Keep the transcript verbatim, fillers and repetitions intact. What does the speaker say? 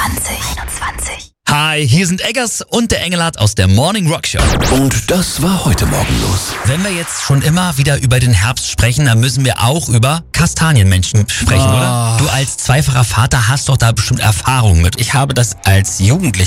einundzwanzig. einundzwanzig. Hi, hier sind Eggers und der Engelhardt aus der Morning Rock Show. Und das war heute Morgen los. Wenn wir jetzt schon immer wieder über den Herbst sprechen, dann müssen wir auch über Kastanienmenschen sprechen, Oh. oder? Du als zweifacher Vater hast doch da bestimmt Erfahrung mit. Ich habe das als Jugendlicher